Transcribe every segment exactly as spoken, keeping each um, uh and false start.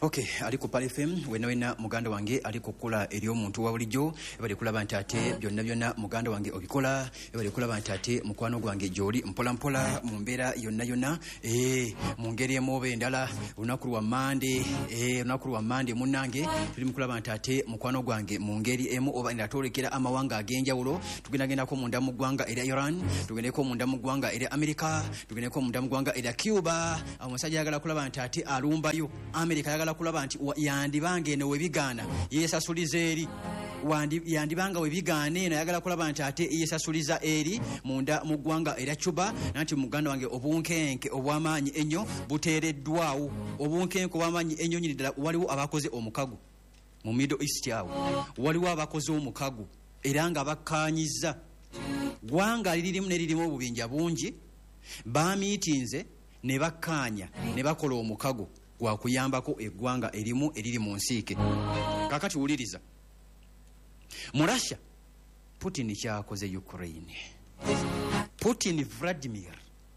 Okay, ali ku Pal F M wena wena muganda wange ali kukula eri omuntu wa bulijjo bali kulaba ntate byonna byonna muganda wange obikola bali kulaba ntate mukwano gwange joli mpola mpola mu mbeera yonna yonna eh mu ngeri emobe ndala lunaku lwa Mande eh lunaku lwa Mande munnange tuli mukulaba ntate mukwano gwange mu ngeri emu oba ndatolekera amawanga agenjawulo tugenda genda ko munda mu gwanga era Iran tugenda ko munda mu gwanga era America tugenda ko munda mu gwanga era Cuba amusajja yagala kulaba ntate alumbayo America yagala kulaba nti yandibange ne webigana yesasuliza eri wandi yandibanga webigane na yagala kulaba nti ate yesasuliza eri munda mu gwanga era Cuba nanti muganda wange obunkenke obwamanyi ennyo butereddwawo obunkenke obwamanyi ennyo nyidala waliwo abakoze omukago mu Middle East yawo waliwo abakoze omukago era nga bakkanyiza gwanga lirimu ne lirimu obubinja bungi ba meetinze ne bakkanya ne bakola omukago gwa kuyambako eggwanga erimu eriri mu nsiike kakati wuliriza mu Russia Putin kyakoze Ukraine Putin Vladimir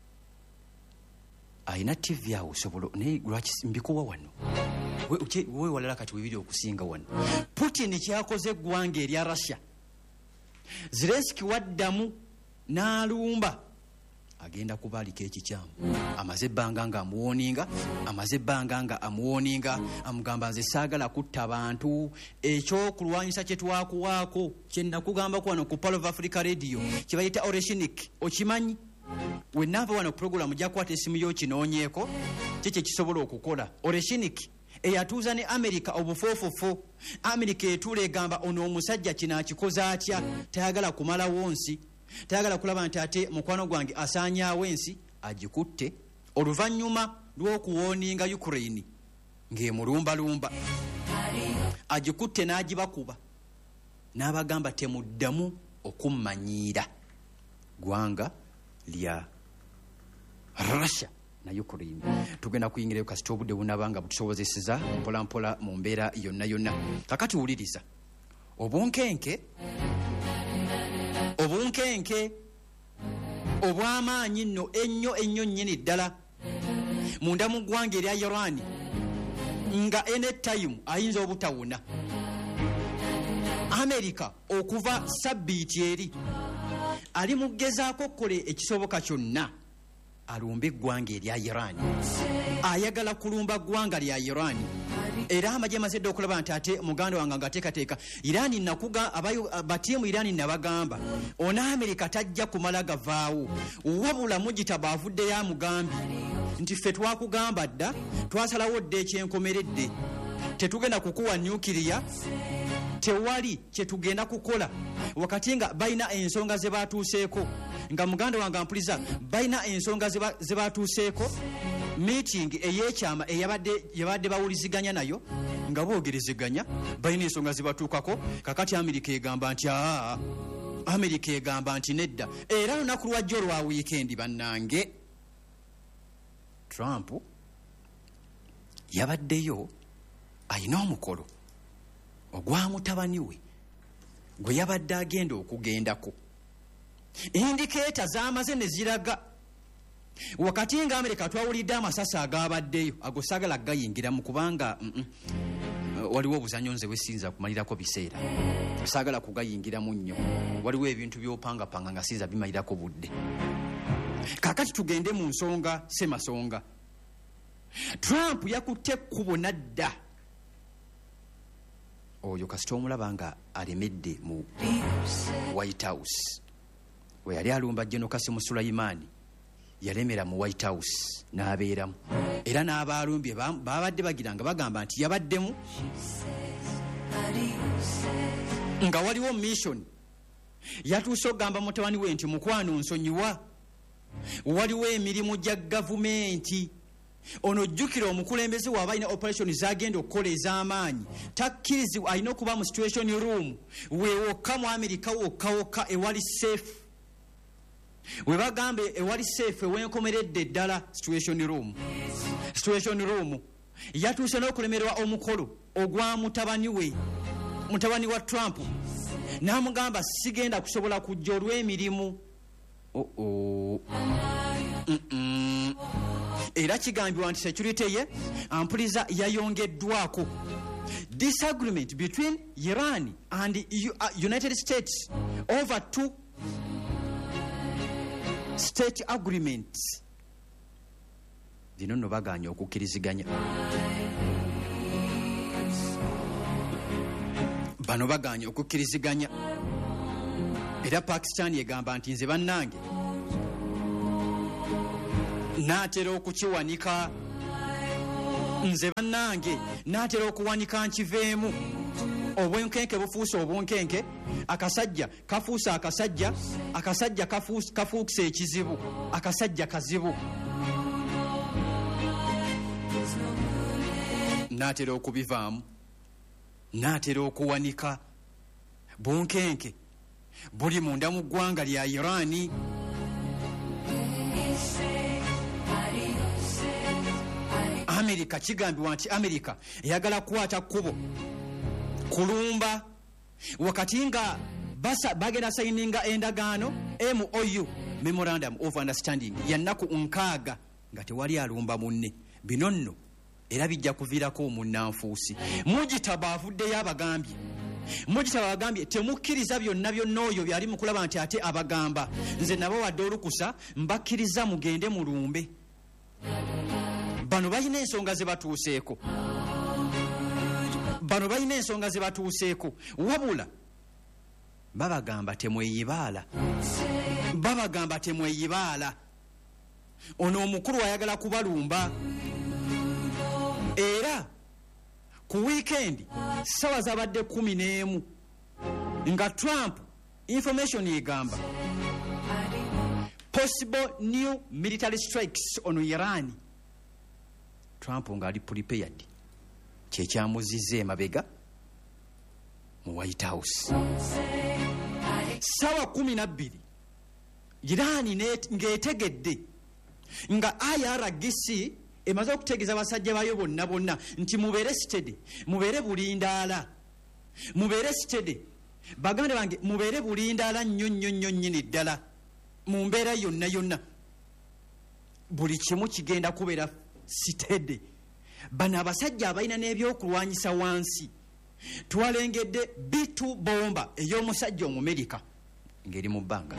aina T V yawo sobolo ne lwaki mbikuwa wano we uche we walala kati video okusinga wano Putin kyakoze eggwanga erya Russia Zelensky waddamu n'alumba agenda kubalika ekikyamu amaze banga nga amuwoninga amaze banga nga amuwoninga amugamba nze saagala kutta abantu ekyo kulwanyisa kye twakuwaako kye nakugamba ku wano ku Pal of Africa Radio kye bayita Oreshnik okimanyi we nava wano ku program jja kwata esimu yo kinoonyeeko kye kye kisobola okukola Oreshnik eyatuuza ne America obufoofofo America etuula egamba ono omusajja kino akikoza atya tayagala kumala wonsi tayagala kulaba nti ate mukwano gwange asaanyaawo ensi agikutte oluvannyuma lw'okuwooninga Ukraine ng'emulumbalumba agikutte n'agibakuba n'abagamba temuddamu okummanyiira gwanga lya Russia na Ukraine tugenda kuyingirayo kasita obudde bunabanga butusobozeseza mpola mpola mu mbeera yonna yonna kakati wuliriza obunkenke obunkenke obwamaanyi nno ennyo ennyo nnyini ddala munda mu ggwanga erya Iran nga anytime ayinza obutawona America okuva sabbiiti eri ali mu kugezaako okukola ekisoboka kyonna alumba eggwanga erya Iran ayagala kulumba ggwanga lya Iran era amagye mazedde okulaba nti ate muganda wange ngateekateeka Irani nakuga batiimu Irani nabagamba ona America tajja kumala gavaawo wabula mugita baavudde ya mugambi nti ffe twakugamba dda twasalawo dde ekyenkomeredde tetugenda kukuwa nuclear tewali kye tugenda kukola wakati nga balina ensonga ze batuuseeko nga muganda wange ampuliza balina ensonga ze batuuseeko meeting eyekyama eyabadde yabadde bawuliziganya nayo nga boogerezeganya balina ensonga zibatuukako kakati America egamba nti aa America egamba nti nedda era lunaku lwajjo lwa weekend bannange Trump yabaddeyo ayina omukolo ogwa mutabani we gwe yabadde agenda okugendako indikeeta zamaze ne ziraga wakati nga America twawulidde amasasi agabaddeyo agosagala gayingira mu kubanga mm -mm. waliwo obuzanyo nze wesinza kumalirako biseera sagala kugayingira mu nnyo waliwo ebintu byopanga panga nga sinza bimalirako budde kakati tugende mu nsonga semasonga Trump yakutte kubo nadda oyo kasita omulaba nga alemedde mu White House we yali alumba General Kasimu Sulaimani yalemera mu White House n'abeeramu era n'abalumbye babadde bagiranga bagamba nti yabaddemu nga waliwo mission yatuuse okugamba mutabani we nti mukwano nsonyiwa waliwo emirimu gya gavumenti ono jjukira omukulembeze w'abalina operation zagenda okukola ez'amaanyi takkirizibwa alina okuba mu situation room weewokka mu America wokkawokka ewali safe we bagambe ewali safe ewenkomeredde ddala situation room situation room yatuuse n'okulemerwa omukolo ogwa mutabani we mutabani wa Trump n'amugamba sigenda kusobola kujja olw'emirimu oh oh mm -mm. era kigambibwa nti security ye ampuliza yayongeddwako. Disagreement between Iran and U- uh, United States over two state agreements. Zino no baganya okukkiriziganya. Bano baganya okukkiriziganya. Era Pakistan yegamba nti nze bannange naatera okukiwanika, nze bannange naatera okuwanika nkiveemu. Obwenkenke bufuuse obwenkenke, akasajja kafuuse akasajja, akasajja kafuukise ekizibu, akasajja kazibu. Naatera okubivaamu, naatera okuwanika. Bunkenke buli munda mu ggwanga lya Irani. Amerika kigambibwa nti Amerika eyagala kukwata kkubo kulumba wakati nga basa bagenda sayininga endagaano M O U, Memorandum of Understanding, yannaku nkaaga nga tewali alumba munne. Bino nno era bijja kuviirako omunnanfuusi. Mujitaba avuddeyo abagambye, Mujitaba abagambye temukkiriza byonna byonna oyo byali mu kulaba nti ate abagamba. Nze nabo wadde olukusa mbakkiriza mugende mulumbe. Bano balina ensonga ze batuuseeko. Bano balina ensonga ze batuuseeko. Wabula babagamba temweyibaala. Babagamba temweyibaala. Ono omukulu ayagala kubalumba. Era ku weekend sawa zabadde kumi n'emu nga Trump information egamba possible new military strikes on Iran. Trump nga ali prepared, kyekyamuzizza emabega mu White House. Sawa kumi na bbiri Iran ng'etegedde nga I R G C emaze okutegeeza abasajja bayo bonna bonna nti mubeere steady, mubeere bulindaala, mubeere steady. Baganda bange mubeere bulindaala nnyo nnyo nnyo nnyini ddala mu mbeera yonna yonna. Buli kimu kigenda kubeera steady. Bano abasajja abalina n'ebyokulwanyisa wansi. Twalengedde B two bomba ey'omusajja Omumerika ng'eri mu bbanga.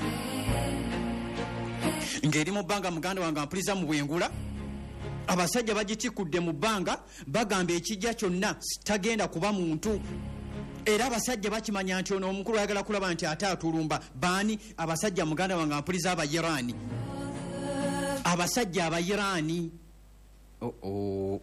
Ng'eri mu bbanga muganda wange ampuliza mu bwengula. Abasajja bagitikudde mu bbanga bagamba ekijja kyonna tagenda kuba muntu. Era abasajja bakimanya nti ono omukulu ayagala kulaba nti ate atulumba. Baani? Abasajja muganda wange ampuliza Abayiraani. Abasajja Abayiraani. Oh oh.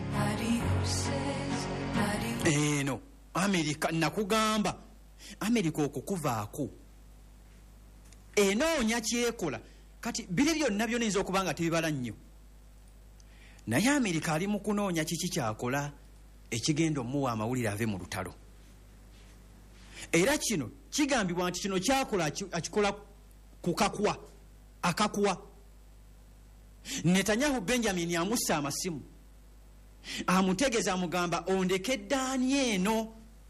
Eno Amerika nakugamba, Amerika okukuvaako enoonya kyekola. Kati biri byonna byonna nzo okubanga tebibala nnyo, naye Amerika ali mu kunoonya kiki kyakola ekigenda omuwa amawulire ave mu lutalo. Era kino kigambibwa nti kino kyakola akikola kukakwa akakwa. Netanyahu Benjamin amussa amasimu amutegeeza amugamba ondekeddaani eno.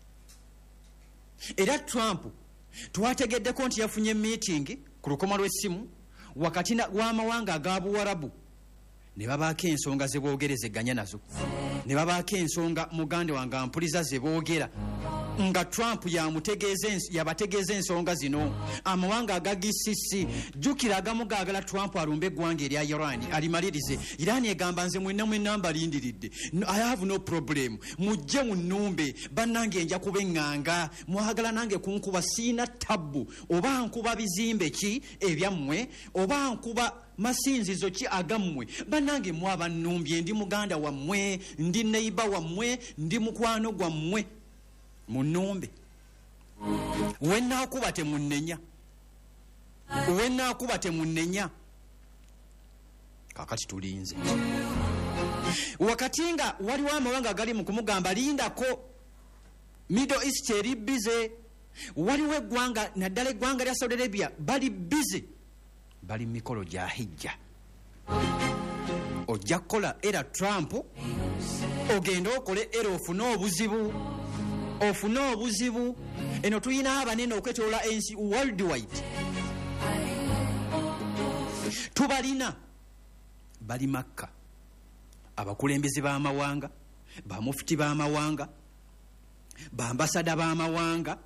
Era Trump twategeddeko nti yafunye meeting ku lukoma lw'essimu wakati w'amawanga aga Buwarabu. Ne babaako ensonga ze boogerezeganya nazo, ne babaako ensonga muganda wange ampuliza ze boogera nga Trump yamutegeeza yabategeeza ensonga zino. Amawanga aga G C C jjukira agamu gaagala Trump alumbe eggwanga erya Iran alimalirize. Iran egamba nze mwenna mwenna mbalindiridde, I have no problem, mujje munnumbe bannange nja kuba eŋŋanga, mwagala nange kunkuba siina tabbu. Oba nkuba bizimbe ki ebyammwe, oba nkuba masinzizo ki agammwe, bannange mwaba nnumbye, ndi muganda wammwe, ndi neiba wammwe, ndi mukwano gwammwe, munnumbe. Wenaakuba temunnenya, wenaakuba temunnenya. Kakati tulinze wakati nga waliwo amawanga gali mu kumugamba lindako, Middle East eri bize, waliwo eggwanga naddala eggwanga lya Saudi Arabia bali bize, bali mikolo gya hijja. Ojja kukola era Trump ogenda okole era ofune obuzibu, ofune obuzibu. Eno tuyina abanene okwetolola ensi worldwide, tubalina bali Makka, abakulembeze b'amawanga, bamufiti b'amawanga, bambasada b'amawanga.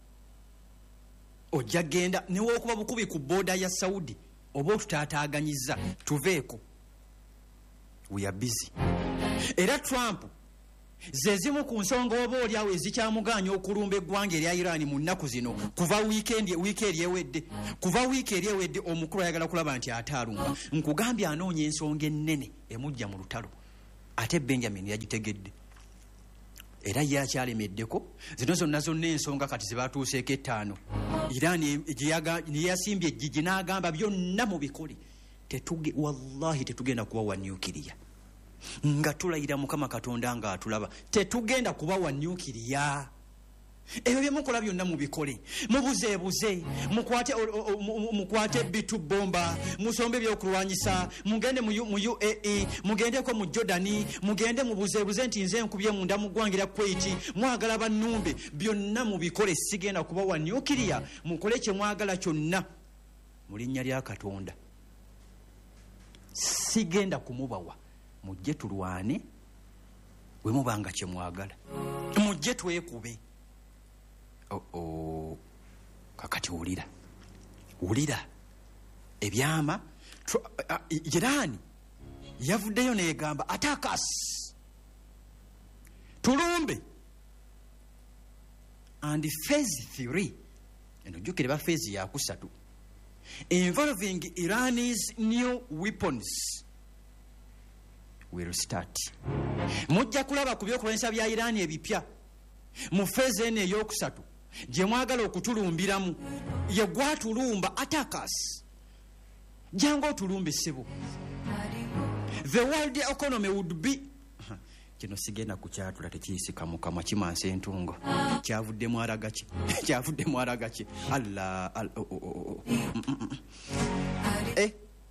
Ojja genda newokuba bukubi ku booda ya Saudi oba otutaataaganyiza tuveeko. We are busy. Era Trump zezimu ku nsonga oba oliawo ezikyamuganya okulumba eggwanga erya Iran mu nnaku zino kuva wiikendi wiikeeri ewedde kuva wiikeeri ewedde omukulu ayagala kulaba nti ataalumba. Nkugambye anoonya ensonga ennene emujja mu lutalo ate Benjamin yagitegedde era ye akyalemeddeko. Zino zonna zonna ensonga kati zebatuuseeko ettaano. Iran yeyasimbye ejjiji n'agamba byonna mu bikole. Tetuge wallahi tetugenda kuba wa nyukiriya nga tulayira Mukama Katonda nga atulaba tetugenda kuba wa nyukiriya. Ebyo bye mukola byonna mu bikole mubuzeebuze mukwate mukwate bitu bomba musombe byokulwanyisa mugende mu U A E mugendeko mu Jordani mugende mubuzeebuze nti nze nkubye munda mugwangira Kuwait mwagala bannumbe byonna mu bikole. Sigenda kuba wa nyukiriya mukole kye mwagala kyonna mu linnya lya Katonda. Sigenda kumubawa mujje tulwane we mubanga kye mwagala mujje twekube. Oh oh kakati wulira wulira ebyama Iran yavuddeyo negamba atakas tulumbe and phase three eno jukire ba phase ya kusatu involving Iran's new weapons will start. Mujja kulaba ku byokulwanyisa bya Iran ebipya mu phase eno eyokusatu gye mwagala okutulumbiramu ye gwatulumba attackers. Jango tulumbe sebo. The world economy would be kino sigenda kukyatula tekiyisika mukama kimanse entungo kyavudde mwaraga ki kyavudde mwaraga ki Allah eh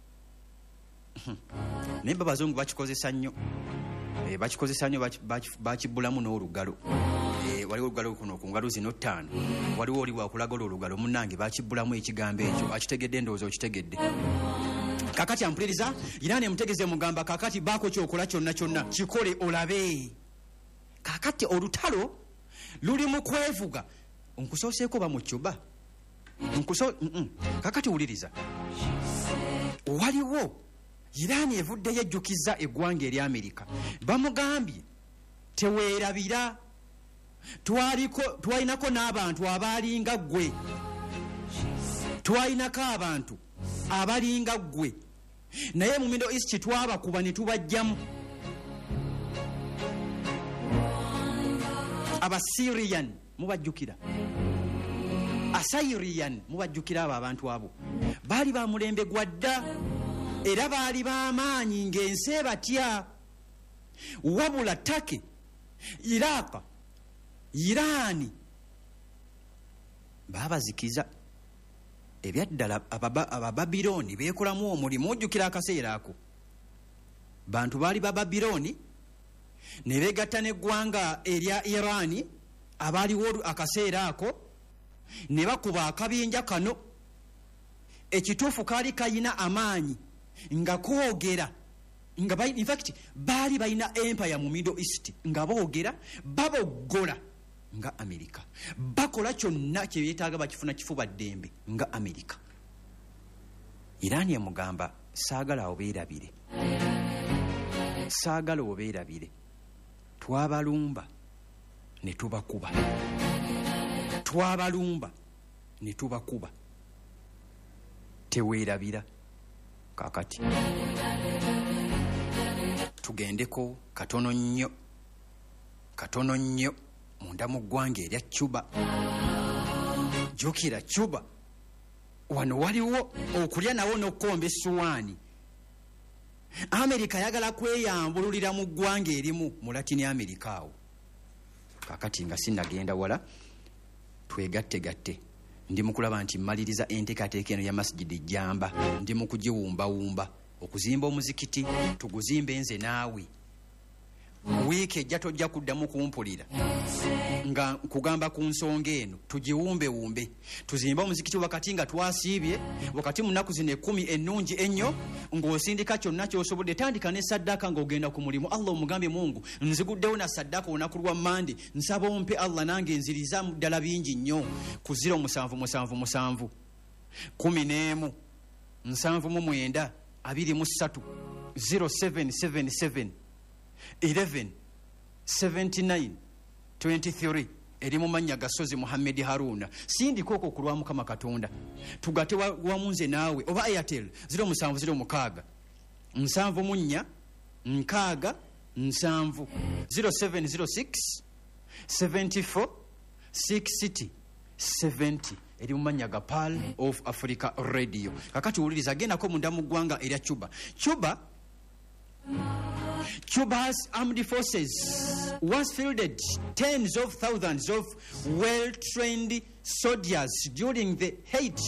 ne babazungu bakikozesa nnyo eh bakikozesa nnyo bakibulamu n'olugalo eh waliwo olugalo kuno ku ngalo zino ttaano waliwo oli wakulaga olugalo munnange bakibulamu ekigambo ekyo akitegedde ndowooza okitegedde. Kakati ampuliriza Iran emutegeze mugamba kakati baako kyokola kyonna kyonna kikole olabe. Kakati olutalo luli mu kwevuga nkusooseeko ba mu Cuba nkuso mm -mm. Kakati wuliriza waliwo Iran evudde yejjukiza eggwanga eri Amerika bamugambye teweerabira twaliko twalinako n'abantu abalinga ggwe twalinako abantu abalinga ggwe naye mu Middle East twaba kuba ne tubajjamu aba Syrian mubajjukira Assyrian mubajjukira abo abantu abo baali ba mulembe gwadda era baali b'amaanyi ng'ensi batya wabula Turkey Iraq Iran babazikiza ebyaddala abababiloni beekolamu omulimu ojjukira akaseera ako bantu baali bababiloni ne beegatta n'eggwanga erya Iran abaaliwo akaseera ako ne bakuba akabinja kano ekituufu kaali kayina amaanyi nga koogera nga in fact baali balina empire mu Middle East nga boogera baboggola nga Amerika bakola kyonna kye beetaaga bakifuna kifuba ddembe nga Amerika. Iran yamugamba saagala obeerabire saagala obeerabire twabalumba ne tubakuba twabalumba ne tubakuba teweerabira. Kakati tugendeko katono nnyo katono nnyo munda mu ggwanga erya Cuba. Jukira Cuba wano waliwo okulya nawo n'okkomba essuwaani. Amerika yagala kweyambululira mu ggwanga erimu mu Latin America awo. Kakati nga sinnagenda wala twegatte-gatte ndi mu kulaba nti mmaliriza enteekateeka eno ya Masjidi Jamba ndi mu kugiwumbawumba okuzimba omuzikiti tuguzimbe nze naawe wiiki ejja tojja kuddamu kumpulira nga kugamba ku nsonga eno. Tugiwumbewumbe, tuzimbe omuzikiti wakati nga twasiibye, wakati mu nnaku zino ekkumi ennungi ennyo, ng'osindika kyonna ky'osobodde. Tandika ne saddaaka ng'ogenda ku mulimu. Allah omugambye Mungu, nziguddewo na saddaaka olunaku lwa Mande, nsaba ompe Allah nange nzirizaamu ddala bingi nnyo. Ku ziro musanvu musanvu musanvu kumi n'emu nsanvu mu mwenda abiri mu ssatu zero seven seven seven eleven seventy-nine twenty-three eri mu mannya Gasozi Muhammad Haruna. Sindika okwo ku lwa Mukama Katonda. Tugate wamu nze naawe oba Airtel zero musanvu zero mukaaga nsanvu mu nnya nkaaga nsanvu zero seven zero six seventy-four sixty seventy eri mu mannya ga Pearl of Africa Radio. Kakati wuliriza, gendako munda mu ggwanga erya Cuba. Cuba Cuba's armed forces once fielded tens of thousands of well-trained soldiers during the height